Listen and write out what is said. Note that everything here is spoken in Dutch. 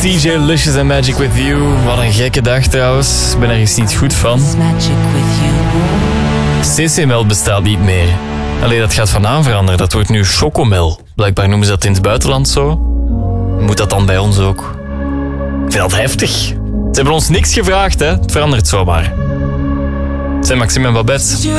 CJ Luscious en Magic With You. Wat een gekke dag trouwens. Ik ben er eens niet goed van. CC-mel bestaat niet meer. Allee, dat gaat van naam veranderen. Dat wordt nu Chocomel. Blijkbaar noemen ze dat in het buitenland zo. Moet dat dan bij ons ook? Ik vind dat heftig. Ze hebben ons niks gevraagd, hè. Het verandert zomaar. Het zijn Maxime en Babette.